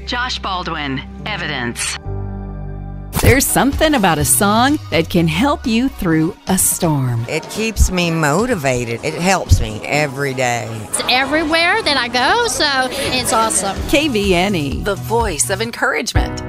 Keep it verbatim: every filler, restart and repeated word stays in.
Josh Baldwin, Evidence. There's something about a song that can help you through a storm. It keeps me motivated. It helps me every day. It's everywhere that I go, so it's awesome. K V N E, The voice of encouragement.